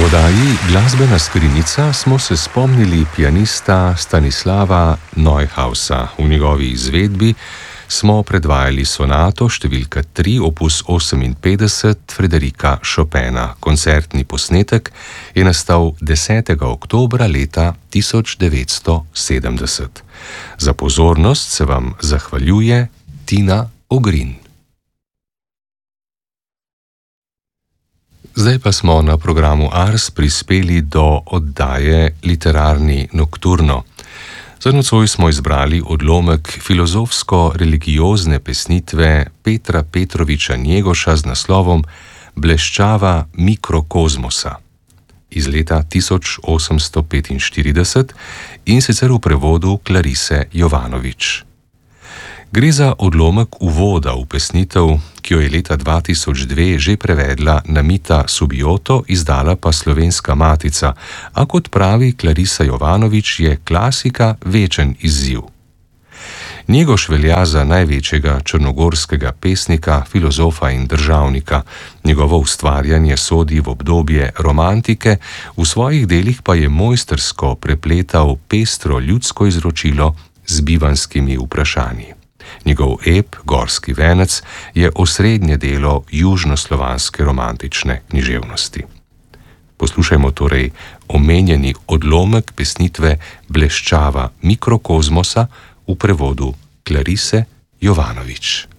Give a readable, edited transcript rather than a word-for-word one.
oddaji Glasbena skrinjica smo se spomnili pianista Stanislava Neuhausa. V njegovi izvedbi smo predvajali sonato številka 3 opus 58 Frederika Chopina. Koncertni posnetek je nastal 10. oktobra leta 1970. Za pozornost se vam zahvaljuje Tina Ogrin. Zdaj pa smo na programu Ars prispeli do oddaje Literarni nokturno. Za nocoj smo izbrali odlomek filozofsko-religiozne pesnitve Petra Petroviča Njegoša z naslovom Bleščava mikrokozmosa iz leta 1845 in sicer v prevodu Klarise Jovanovič. Gre za odlomek uvoda v pesnitev, ki jo je leta 2002 že prevedla Namita Subioto, izdala pa Slovenska matica, a kot pravi Klarisa Jovanovič, je klasika večen izziv. Njegoš velja za največjega črnogorskega pesnika, filozofa in državnika. Njegovo ustvarjanje sodi v obdobje romantike, v svojih delih pa je mojstrsko prepletal pestro ljudsko izročilo z bivanjskimi vprašanji. Njegov ep, Gorski venec, je osrednje delo južnoslovanske romantične književnosti. Poslušajmo torej omenjeni odlomek pesnitve Bleščava mikrokozmosa v prevodu Klarise Jovanovič.